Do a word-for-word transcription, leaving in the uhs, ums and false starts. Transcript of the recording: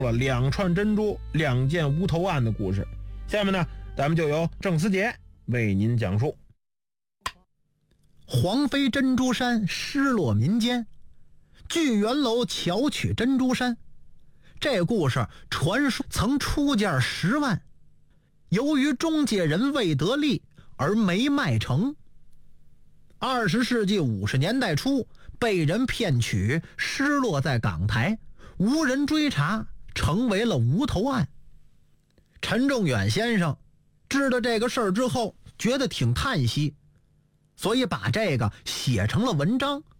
了两串珍珠两件无头案的故事。下面呢，咱们就由郑思杰为您讲述。 黄飞珍珠山失落民间，聚元楼巧取珍珠山。这故事传说曾出价十万，由于中介人未得利而没卖成。二十世纪五十年代初，被人骗取，失落在港台，无人追查，成为了无头案。陈仲远先生知道这个事儿之后，觉得挺叹息，所以把这个写成了文章，